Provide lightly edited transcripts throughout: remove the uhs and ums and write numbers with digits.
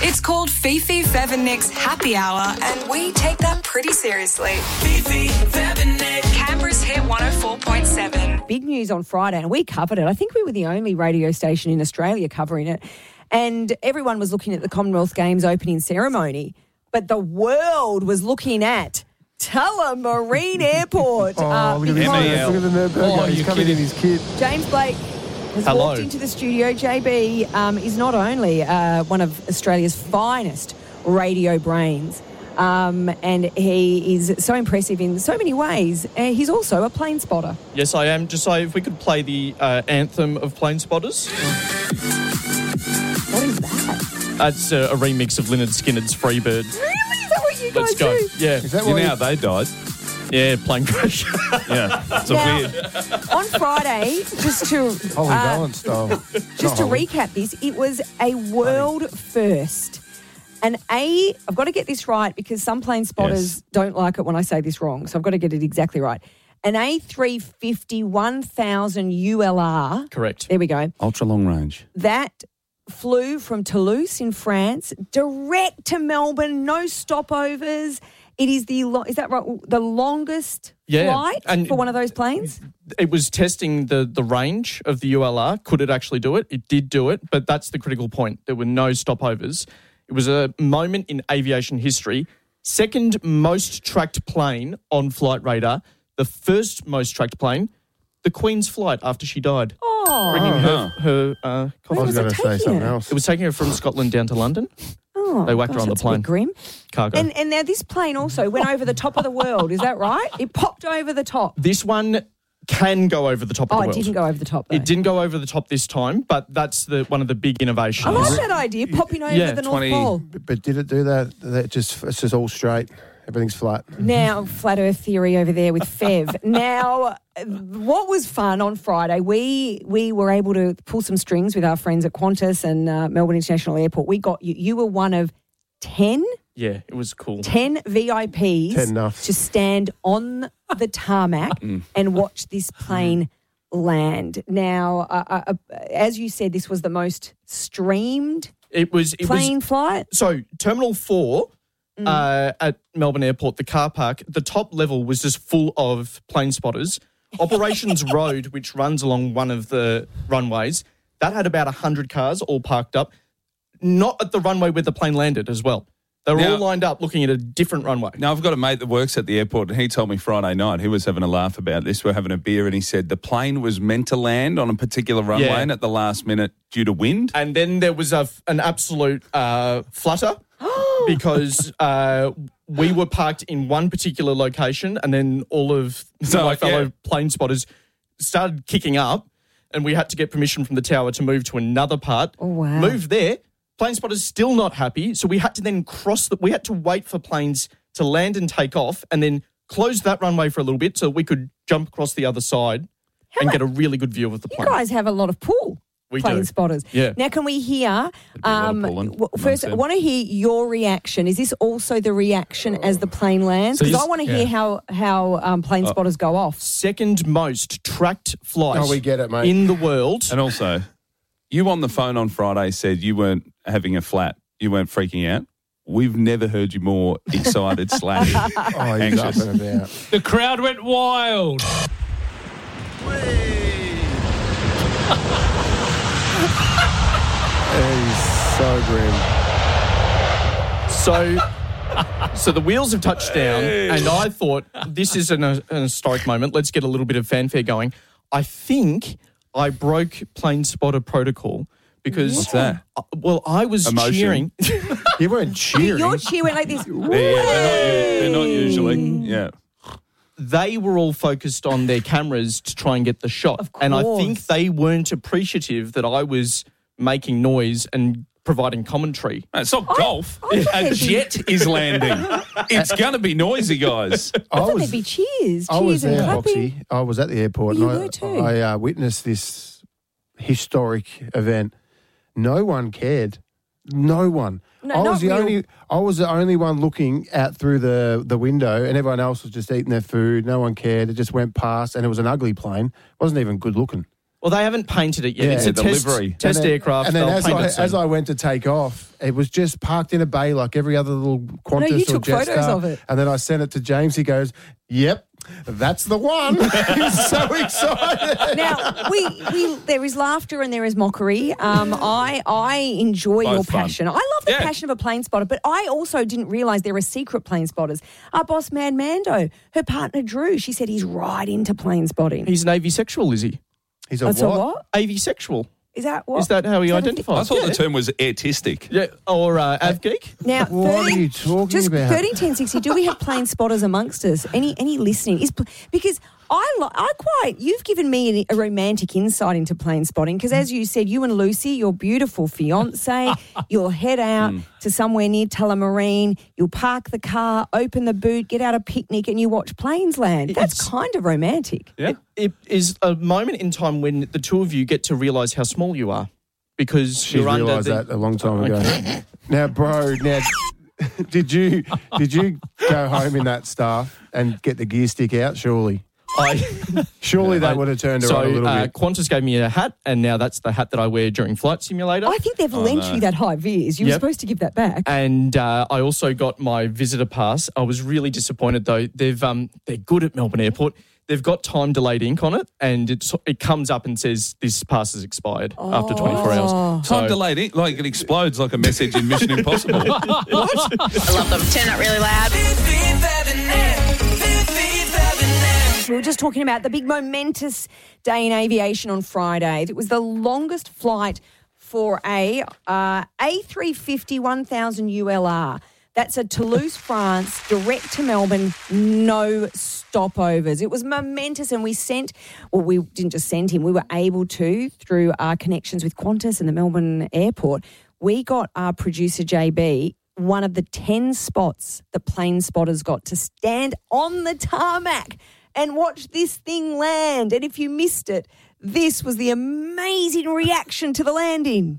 It's called Fifi, Fev and Nick's Happy Hour, and we take that pretty seriously. Fifi, Fev and Nick. Canberra's Hit 104.7. Big news on Friday, and we covered it. I think we were the only radio station in Australia covering it. And everyone was looking at the Commonwealth Games opening ceremony, but the world was looking at Tullamarine Airport. Look at the nerd. He's coming in his kit. James Blake has walked into the studio. JB is not only one of Australia's finest radio brains, and he is so impressive in so many ways. He's also a plane spotter. Yes, I am. Just if we could play the anthem of plane spotters. What is that? It's a remix of Lynyrd Skynyrd's Freebird. Really? Is that what you guys Let's go. do? Yeah. Is that You why know how they died? Yeah, plane crash. Yeah. It's Now, weird. On Friday, just to Holy Valance style. just to recap this, it was a world first. I've got to get this right because some plane spotters don't like it when I say this wrong, so I've got to get it exactly right. An A350 1000 ULR. Correct. There we go. Ultra long range. That flew from Toulouse in France direct to Melbourne, no stopovers. It is is that right? The longest flight for one of those planes? It was testing the range of the ULR. Could it actually do it? It did do it, but that's the critical point. There were no stopovers. It was a moment in aviation history. Second most tracked plane on Flight Radar. The first most tracked plane, the Queen's flight after she died. Bringing her I coffin. was going to say something else. It was taking her from Scotland down to London. They whacked her on the that's a plane. bit grim. Cargo. And now this plane also went over the top of the world. Is that right? It popped over the top. This one can go over the top of the Oh, world. it didn't go over the top, though. It didn't go over the top this time, but that's one of the big innovations. I like that idea, popping over the North Pole. But did it do that? It's just all straight. Everything's flat. Now, flat earth theory over there with Fev. Now, what was fun on Friday, we were able to pull some strings with our friends at Qantas and Melbourne International Airport. We got you. You were one of 10? Yeah, it was cool. 10 VIPs 10 enough. to stand on the tarmac and watch this plane land. Now, as you said, this was the most streamed plane flight. So, Terminal 4 at Melbourne Airport, the car park, the top level was just full of plane spotters. Operations Road, which runs along one of the runways, that had about 100 cars all parked up, not at the runway where the plane landed as well. They were all lined up looking at a different runway. Now, I've got a mate that works at the airport, and he told me Friday night, he was having a laugh about this. We're having a beer, and he said the plane was meant to land on a particular runway, and at the last minute, due to wind. And then there was an absolute flutter because we were parked in one particular location, and then all of my fellow plane spotters started kicking up, and we had to get permission from the tower to move to another part. Oh, wow. Move there. Plane spotters still not happy, so we had to then we had to wait for planes to land and take off and then close that runway for a little bit so we could jump across the other side and get a really good view of the plane. You guys have a lot of pull. We plane do. spotters. Yeah. Now, can we hear, first, I Nonsense. want to hear your reaction. Is this also the reaction as the plane lands? Because I want to hear how plane spotters go off. Second most tracked flight Oh, we get it, mate. in the world. And also, you on the phone on Friday said you weren't having a flat. You weren't freaking out. We've never heard you more excited / Oh, he's up anxious. and about. The crowd went wild. He's so grim. So the wheels have touched down, and I thought this is an historic moment. Let's get a little bit of fanfare going. I think I broke plane spotter protocol because What's that? I was Emotion. cheering. You weren't cheering. Your cheer went like this. They're not usually. Yeah. They were all focused on their cameras to try and get the shot, Of and I course. think they weren't appreciative that I was making noise and providing commentary. It's not golf. I thought A there'd be- jet is landing. It's going to be noisy, guys. I thought there'd be cheers. I was Cheers and there, clapping. Boxy. I was at the airport. You and were too. I witnessed this historic event. No one cared. No one. No, I was not the real. only one looking out through the window, and everyone else was just eating their food. No one cared. It just went past, and it was an ugly plane. It wasn't even good looking. Well, they haven't painted it yet. Yeah, It's a delivery. test aircraft. And then They'll as paint it soon. as I went to take off, it was just parked in a bay like every other little Qantas you or took photos Jetstar. of it. And then I sent it to James. He goes, "Yep, that's the one." He's so excited. Now, there is laughter and there is mockery. I enjoy Both your fun. passion. I love the Yeah. passion of a plane spotter, but I also didn't realise there are secret plane spotters. Our boss, Mad Mando, her partner Drew, she said he's right into plane spotting. He's an avisexual, is he? He's a That's a what? what? Avisexual. Is that what? Is that how he Is that a identifies? I thought the term was artistic. Yeah, or Avgeek. Now, What are you talking just about? 131060, do we have plane spotters amongst us? Any listening? Because you've given me a romantic insight into plane spotting because, as you said, you and Lucy, your beautiful fiance, you'll head out to somewhere near Tullamarine, you'll park the car, open the boot, get out a picnic and you watch planes land. That's kind of romantic. Yeah. It is a moment in time when the two of you get to realise how small you are because She's you're under realised the... that a long time ago. Now, bro, did you go home in that stuff and get the gear stick out? Surely that would have turned her on a little bit. Qantas gave me a hat, and now that's the hat that I wear during Flight Simulator. I think they've lent you that high vis. You were Yep. supposed to give that back. And I also got my visitor pass. I was really disappointed though. They're good at Melbourne Airport. They've got time delayed ink on it, and it comes up and says this pass has expired after 24 hours. Time delayed, like it explodes like a message in Mission Impossible. I love them. Turn it really loud. We were just talking about the big momentous day in aviation on Friday. It was the longest flight for a A350 1000 ULR. That's a Toulouse, France, direct to Melbourne, no stopovers. It was momentous, and we didn't just send him, we were able to, through our connections with Qantas and the Melbourne airport, we got our producer JB one of the 10 spots the plane spotters got to stand on the tarmac and watch this thing land. And if you missed it, this was the amazing reaction to the landing.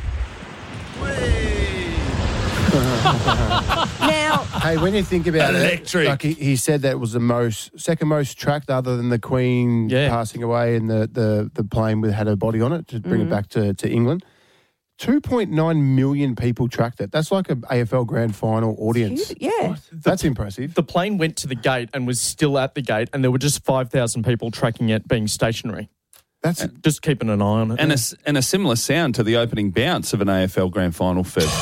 Now, Hey, when you think about Electric. it, like he said that it was the second most tracked other than the Queen passing away and the plane had her body on it to bring it back to England. 2.9 million people tracked it. That's like an AFL Grand Final audience. yeah. That's impressive. The plane went to the gate and was still at the gate, and there were just 5,000 people tracking it being stationary. That's Just keeping an eye on it. And a similar sound to the opening bounce of an AFL Grand Final first.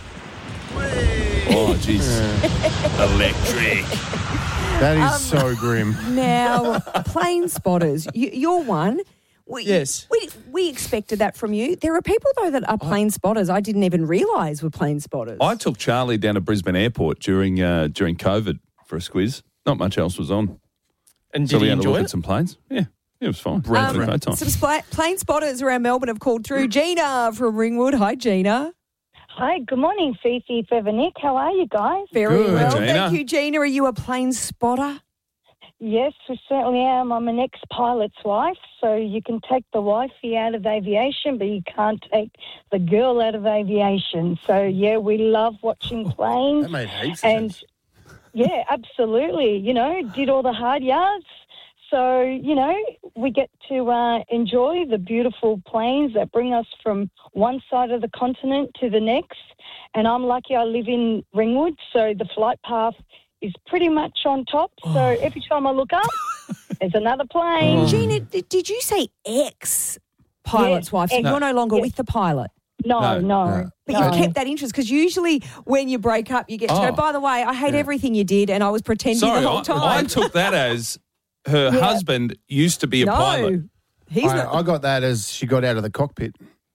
Oh, jeez. Electric. that is so grim. Now, plane spotters, you're one. Yes. We expected that from you. There are people, though, that are plane spotters I didn't even realise were plane spotters. I took Charlie down to Brisbane Airport during COVID for a squiz. Not much else was on. And So did we he had a enjoy look it? at some planes. Yeah, it was fine. No time. Some plane spotters around Melbourne have called through. Gina from Ringwood. Hi, Gina. Hi, good morning, Fifi, Feather, Nick. How are you guys? Very Good. well. Gina. Thank you, Gina. Are you a plane spotter? Yes, we certainly am. I'm an ex-pilot's wife, so you can take the wifey out of aviation, but you can't take the girl out of aviation. So, yeah, we love watching planes. That made heaps of And, sense. yeah, absolutely. Did all the hard yards. So, we get to enjoy the beautiful planes that bring us from one side of the continent to the next. And I'm lucky I live in Ringwood, so the flight path is pretty much on top. So every time I look up, there's another plane. Gina, did you say ex-pilot's Yes, wife? So you're no longer with the pilot? No. But you kept that interest because usually when you break up, you get to go, by the way, I hate everything you did and I was pretending Sorry, the whole time. I took that as her husband used to be a pilot. He's not. I got that as she got out of the cockpit.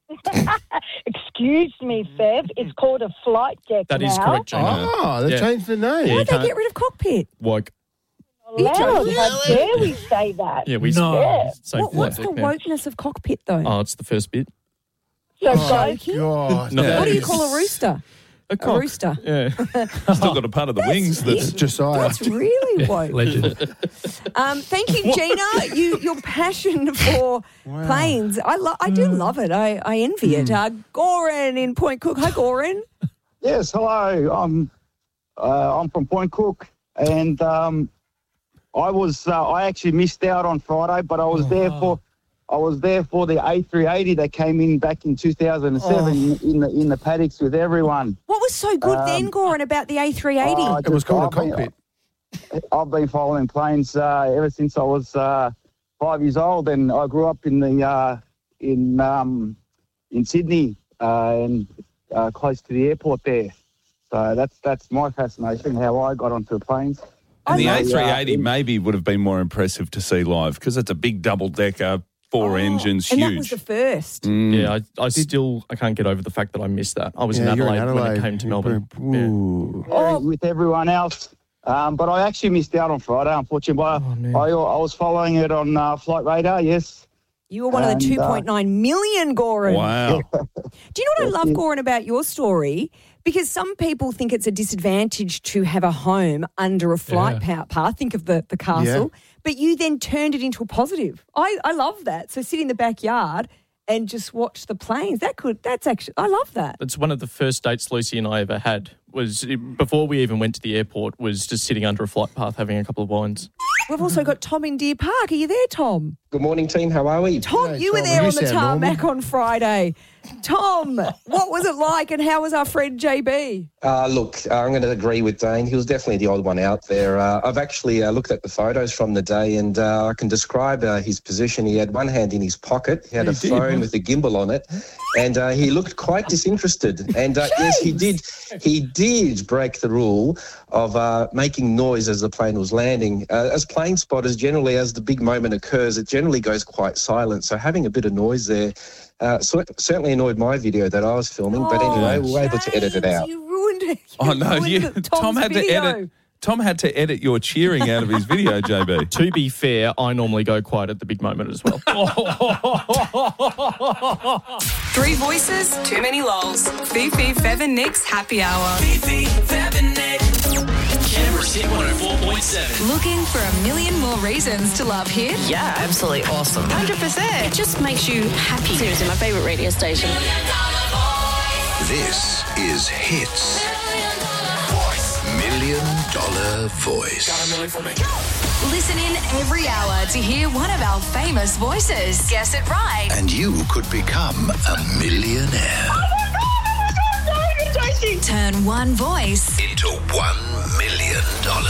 Excuse me, Fev. It's called a flight deck That now. is correct, Gina. Oh, they Yeah. changed the name. Yeah. Why'd they can't- get rid of cockpit? Woke. Loud. How dare we say that? Yeah, we Yeah. say What's the flight deck now. wokeness of cockpit, though? Oh, it's the first bit. So, guys, God, No. that What do you is- call a rooster? A cock. rooster. Yeah. Still got a part of the wings that's Josiah. That's really woke. Legend. Thank you, Gina. Your passion for planes, I do love it. I envy it. Goran in Point Cook. Hi, Goran. Yes, hello. I'm from Point Cook, and I actually missed out on Friday, but I was there for I was there for the A380 that came in back in 2007 in the paddocks with everyone. What was so good then, Goran, about the A380? It was called a cockpit. I've been following planes ever since I was 5 years old, and I grew up in Sydney and close to the airport there. So that's my fascination, how I got onto the planes. And the A380 maybe would have been more impressive to see live because it's a big double-decker, 4 engines, huge. And that was the first. Yeah, I can't get over the fact that I missed that. I was in Adelaide when it came to Melbourne. With everyone else. But I actually missed out on Friday, unfortunately. I was following it on Flight Radar, yes. You were one of the 2.9 million, Goran. Wow. Do you know what I love, Goran, about your story? Because some people think it's a disadvantage to have a home under a flight path. Think of the castle. Yeah. But you then turned it into a positive. I love that. So sit in the backyard and just watch the planes. I love that. It's one of the first dates Lucy and I ever had. Was before we even went to the airport, was just sitting under a flight path having a couple of wines. We've also got Tom in Deer Park. Are you there, Tom? Good morning, team. How are we? Tom, you were there on the tarmac on Friday. Tom, what was it like and how was our friend JB? Look, I'm going to agree with Dane. He was definitely the odd one out there. I've actually looked at the photos from the day and I can describe his position. He had one hand in his pocket. He had a phone with a gimbal on it and he looked quite disinterested. And yes, he did break the rule of making noise as the plane was landing. As plane spotters, generally, as the big moment occurs, it generally goes quite silent. So having a bit of noise there certainly annoyed my video that I was filming. But anyway, we were able to edit it out. You ruined it. Tom had to edit. Tom had to edit your cheering out of his video, JB. To be fair, I normally go quiet at the big moment as well. 3 voices, too many lols. Fifi, Fev and Nick's Happy Hour. Fifi, Fev and Nick. Canberra's Hit 104.7. Looking for a million more reasons to love Hit? Yeah, absolutely awesome. 100%. It just makes you happy. Seriously, my favourite radio station. This is Hits. $1 Million Voice. Listen in every hour to hear one of our famous voices. Guess it right. And you could become a millionaire. Turn one voice into $1 million.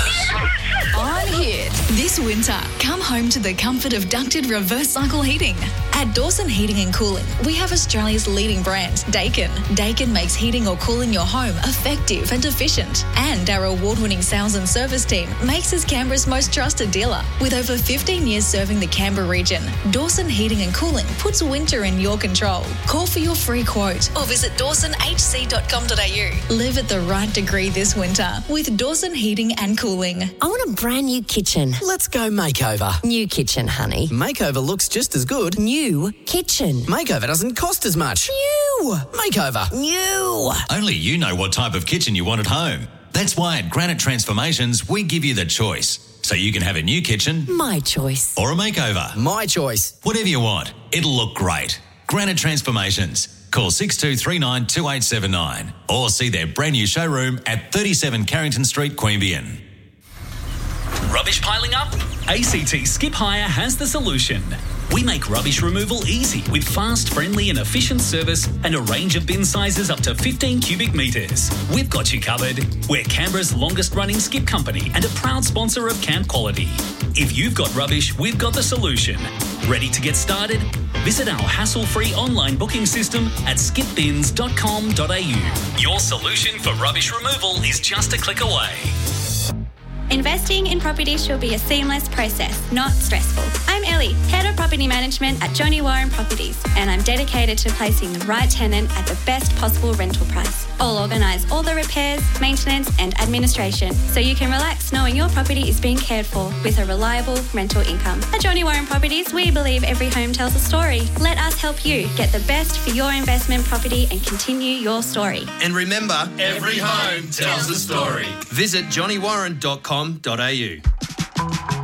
On Hit. This winter, come home to the comfort of ducted reverse cycle heating. At Dawson Heating and Cooling, we have Australia's leading brand, Daikin. Daikin makes heating or cooling your home effective and efficient. And our award-winning sales and service team makes us Canberra's most trusted dealer. With over 15 years serving the Canberra region, Dawson Heating and Cooling puts winter in your control. Call for your free quote or visit dawsonhc.com.au. Live at the right degree this winter with Dawson Heating and Cooling. I want a brand new kitchen. Let's go makeover. New kitchen, honey. Makeover looks just as good. New kitchen. Makeover doesn't cost as much. New makeover. New. Only you know what type of kitchen you want at home. That's why at Granite Transformations, we give you the choice. So you can have a new kitchen. My choice. Or a makeover. My choice. Whatever you want. It'll look great. Granite Transformations. Call 6239 2879 or see their brand new showroom at 37 Carrington Street, Queanbeyan. Rubbish piling up? ACT Skip Hire has the solution. We make rubbish removal easy with fast, friendly and efficient service and a range of bin sizes up to 15 cubic metres. We've got you covered. We're Canberra's longest running skip company and a proud sponsor of Camp Quality. If you've got rubbish, we've got the solution. Ready to get started? Visit our hassle-free online booking system at skipbins.com.au. Your solution for rubbish removal is just a click away. Investing in property should be a seamless process, not stressful. I'm Ellie, Head of Property Management at Johnny Warren Properties, and I'm dedicated to placing the right tenant at the best possible rental price. I'll organise all the repairs, maintenance and administration so you can relax knowing your property is being cared for with a reliable rental income. At Johnny Warren Properties, we believe every home tells a story. Let us help you get the best for your investment property and continue your story. And remember, every home tells a story. Visit johnnywarren.com.au. With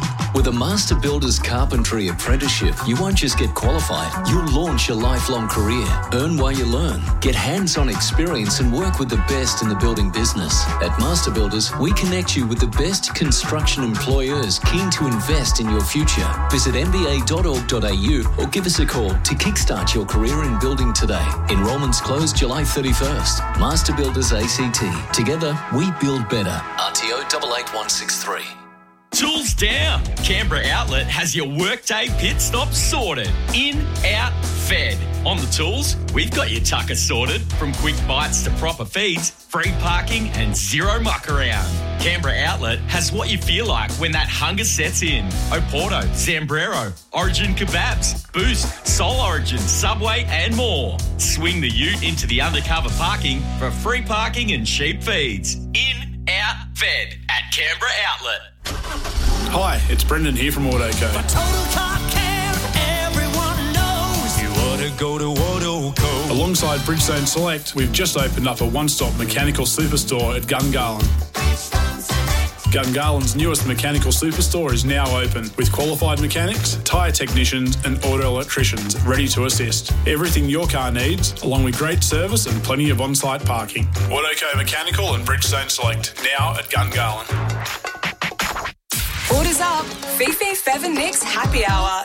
With a Master Builders Carpentry Apprenticeship, you won't just get qualified, you'll launch your lifelong career. Earn while you learn, get hands-on experience and work with the best in the building business. At Master Builders, we connect you with the best construction employers keen to invest in your future. Visit mba.org.au or give us a call to kickstart your career in building today. Enrollments close July 31st. Master Builders ACT. Together, we build better. RTO 88163. Tools down. Canberra Outlet has your workday pit stop sorted. In, out, fed. On the tools, we've got your tucker sorted. From quick bites to proper feeds, free parking and zero muck around. Canberra Outlet has what you feel like when that hunger sets in. Oporto, Zambrero, Origin Kebabs, Boost, Soul Origin, Subway and more. Swing the ute into the undercover parking for free parking and cheap feeds. In, out, fed at Canberra Outlet. Hi, it's Brendan here from Autoco. For total car care, everyone knows you ought to go to Autoco. Alongside Bridgestone Select, we've just opened up a one-stop mechanical superstore at Gungahlin. Gungahlин's newest mechanical superstore is now open with qualified mechanics, tyre technicians and auto electricians ready to assist. Everything your car needs, along with great service and plenty of on-site parking. Autoco Mechanical and Bridgestone Select, now at Gungahlin. Orders up. Fifi, Fev and Nick's Happy Hour.